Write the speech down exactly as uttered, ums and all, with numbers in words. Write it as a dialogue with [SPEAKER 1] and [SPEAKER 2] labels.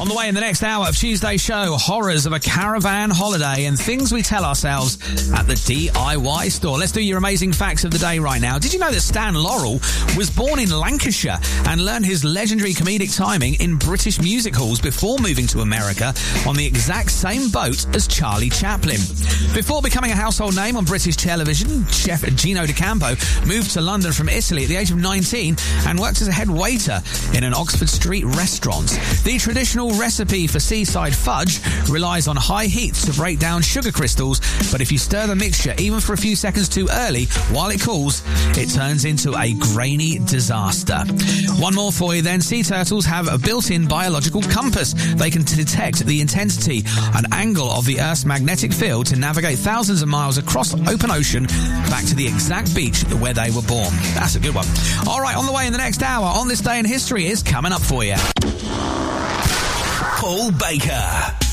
[SPEAKER 1] On the way in the next hour of Tuesday's show, horrors of a caravan holiday and things we tell ourselves at the D I Y store. Let's do your amazing facts of the day right now. Did you know that Stan Laurel was born in Lancashire and learned his legendary comedic timing in British music halls before moving to America on the exact same boat as Charlie Chaplin? Before becoming a household name on British television, chef Gino D'Acampo moved to London from Italy at the age of nineteen and worked as a head waiter in an Oxford Street restaurant. The traditional recipe for seaside fudge relies on high heat to break down sugar crystals, but if you stir the mixture even for a few seconds too early while it cools, it turns into a grainy disaster. One more for you then. Sea turtles have a built-in biological compass. They can detect the intensity and angle of the Earth's magnetic field to navigate thousands of miles across open ocean back to the exact beach where they were born. That's a good one. All right, on the way in the next hour, On This Day in History is coming up for you.
[SPEAKER 2] Paul Baker.